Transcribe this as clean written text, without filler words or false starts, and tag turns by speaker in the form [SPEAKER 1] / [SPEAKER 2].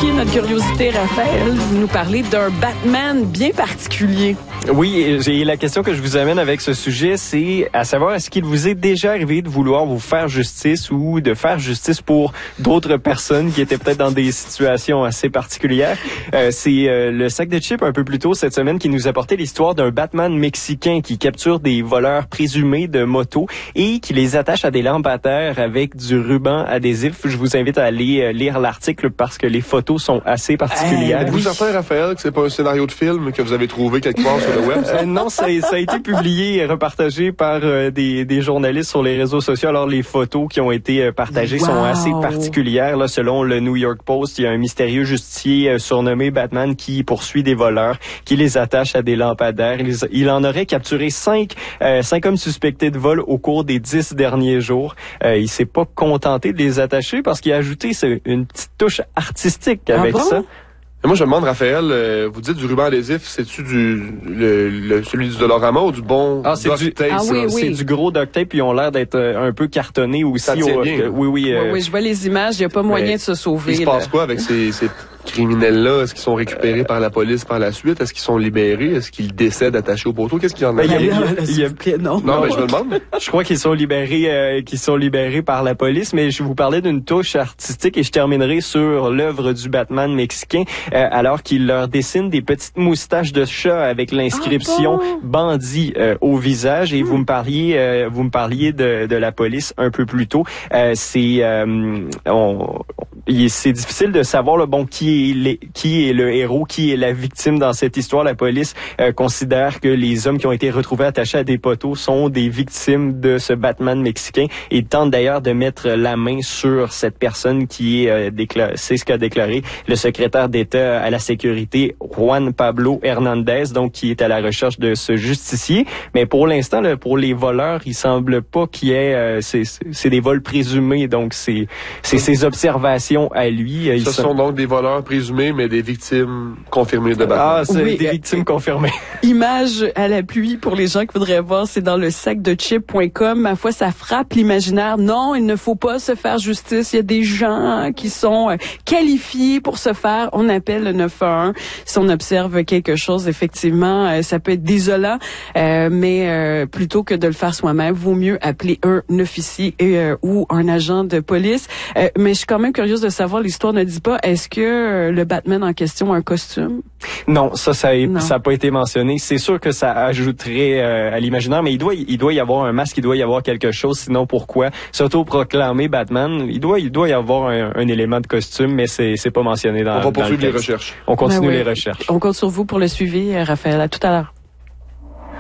[SPEAKER 1] piqué notre curiosité, Raphaël. Vous nous parlez d'un Batman bien particulier.
[SPEAKER 2] Oui, et la question que je vous amène avec ce sujet, c'est à savoir, est-ce qu'il vous est déjà arrivé de vouloir vous faire justice ou de faire justice pour d'autres personnes qui étaient peut-être dans des situations assez particulières? C'est le sac de chips un peu plus tôt cette semaine qui nous apportait l'histoire d'un Batman mexicain qui capture des voleurs présumés de motos et qui les attache à des lampadaires avec du ruban adhésif. Je vous invite à aller lire l'article parce que les photos sont assez particulières.
[SPEAKER 3] Êtes-vous certain, Raphaël, que c'est pas un scénario de film que vous avez trouvé quelque part sur le web?
[SPEAKER 2] Non, ça a été publié et repartagé par des journalistes sur les réseaux sociaux. Alors, les photos qui ont été partagées sont assez particulières. Là, selon le New York Post, il y a un mystérieux justicier surnommé Batman qui poursuit des voleurs, qui les attache à des lampadaires. Il en aurait capturé 5 hommes suspectés de vol au cours des 10 derniers jours. Il s'est pas contenté de les attacher parce qu'il a ajouté une petite touche artistique avec ça.
[SPEAKER 3] Et moi, je me demande, Raphaël, vous dites du ruban adhésif, c'est-tu celui du Dollarama ou du bon duct tape?
[SPEAKER 2] C'est du gros duct tape, puis ils ont l'air d'être un peu cartonnés aussi.
[SPEAKER 3] Ça tient bien.
[SPEAKER 2] Oui,
[SPEAKER 1] je vois les images, il n'y a pas moyen de se sauver.
[SPEAKER 3] Il se passe quoi avec ces criminels-là? Est-ce qu'ils sont récupérés par la police par la suite? Est-ce qu'ils sont libérés? Est-ce qu'ils décèdent attachés au poteau? Qu'est-ce qu'il y en a?
[SPEAKER 1] Non,
[SPEAKER 3] je me demande.
[SPEAKER 2] Je crois qu'ils sont libérés par la police, mais je vous parlais d'une touche artistique et je terminerai sur l'œuvre du Batman mexicain, alors qu'il leur dessine des petites moustaches de chat avec l'inscription bandit au visage. Et vous me parliez de la police un peu plus tôt. C'est difficile de savoir qui est le héros, qui est la victime dans cette histoire. La police considère que les hommes qui ont été retrouvés attachés à des poteaux sont des victimes de ce Batman mexicain et tente d'ailleurs de mettre la main sur cette personne qui est c'est ce qu'a déclaré le secrétaire d'État à la sécurité, Juan Pablo Hernandez, donc qui est à la recherche de ce justicier. Mais pour l'instant, pour les voleurs, il semble pas qu'il y ait c'est des vols présumés, donc c'est ses observations à lui.
[SPEAKER 3] Ce sont donc des voleurs présumés, mais des victimes confirmées de Batman.
[SPEAKER 2] C'est des victimes confirmées.
[SPEAKER 1] Image à la pluie pour les gens qui voudraient voir, c'est dans le sacdechips.com. Ma foi, ça frappe l'imaginaire. Non, il ne faut pas se faire justice. Il y a des gens qui sont qualifiés pour se faire. On appelle le 911. Si on observe quelque chose, effectivement, ça peut être désolant, mais plutôt que de le faire soi-même, vaut mieux appeler un officier ou un agent de police. Mais je suis quand même curieuse de savoir, l'histoire ne dit pas, est-ce que le Batman en question a un costume?
[SPEAKER 2] Non, ça a pas été mentionné. C'est sûr que ça ajouterait à l'imaginaire, mais il doit y avoir un masque, il doit y avoir quelque chose, sinon pourquoi s'auto-proclamer Batman? Il doit y avoir un élément de costume, mais c'est pas mentionné dans le texte.
[SPEAKER 3] On va poursuivre les recherches.
[SPEAKER 2] On continue les recherches.
[SPEAKER 1] On compte sur vous pour le suivi, Raphaël. À tout à l'heure.